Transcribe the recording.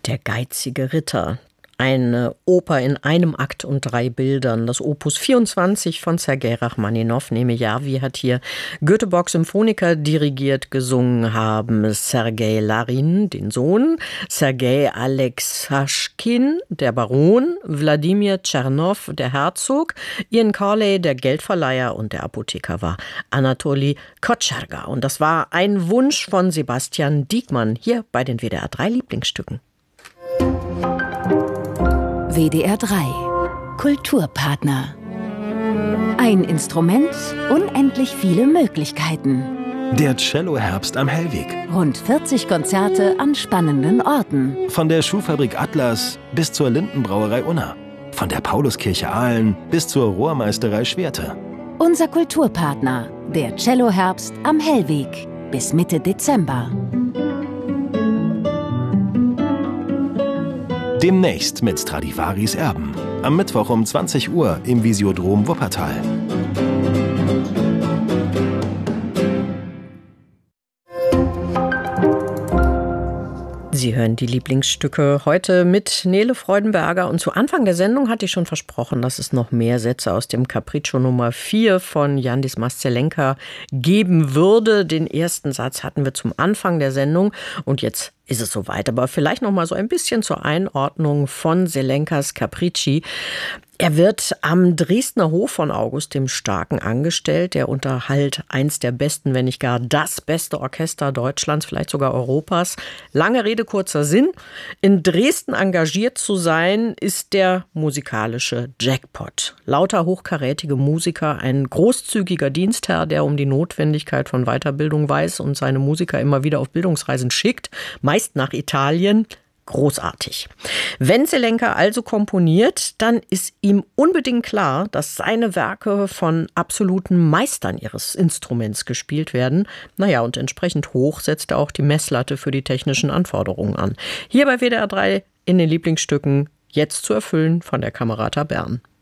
Der geizige Ritter. Eine Oper in einem Akt und 3 Bildern. Das Opus 24 von Sergei Rachmaninow. Nemejawi hat hier Göteborg Symphoniker dirigiert. Gesungen haben Sergei Larin, den Sohn, Sergei Alexaschkin, der Baron, Wladimir Tschernow, der Herzog, Ian Corley, der Geldverleiher, und der Apotheker war Anatoli Kotscharga. Und das war ein Wunsch von Sebastian Diekmann hier bei den WDR 3 Lieblingsstücken. WDR 3 Kulturpartner. Ein Instrument, unendlich viele Möglichkeiten. Der Cello-Herbst am Hellwig. Rund 40 Konzerte an spannenden Orten. Von der Schuhfabrik Atlas bis zur Lindenbrauerei Unna. Von der Pauluskirche Aalen bis zur Rohrmeisterei Schwerte. Unser Kulturpartner, der Cello-Herbst am Hellweg. Bis Mitte Dezember. Demnächst mit Stradivaris Erben. Am Mittwoch um 20 Uhr im Visiodrom Wuppertal. Sie hören die Lieblingsstücke heute mit Nele Freudenberger. Und zu Anfang der Sendung hatte ich schon versprochen, dass es noch mehr Sätze aus dem Capriccio Nummer 4 von Yandis Mascelenka geben würde. Den ersten Satz hatten wir zum Anfang der Sendung und jetzt ist es soweit. Aber vielleicht noch mal so ein bisschen zur Einordnung von Selenkas Capricci. Er wird am Dresdner Hof von August dem Starken angestellt. Der unterhält eins der besten, wenn nicht gar das beste Orchester Deutschlands, vielleicht sogar Europas. Lange Rede, kurzer Sinn. In Dresden engagiert zu sein, ist der musikalische Jackpot. Lauter hochkarätige Musiker, ein großzügiger Dienstherr, der um die Notwendigkeit von Weiterbildung weiß und seine Musiker immer wieder auf Bildungsreisen schickt, meist nach Italien. Großartig. Wenn Zelenka also komponiert, dann ist ihm unbedingt klar, dass seine Werke von absoluten Meistern ihres Instruments gespielt werden. Naja, und entsprechend hoch setzt er auch die Messlatte für die technischen Anforderungen an. Hier bei WDR 3 in den Lieblingsstücken, jetzt zu erfüllen von der Camerata Bern.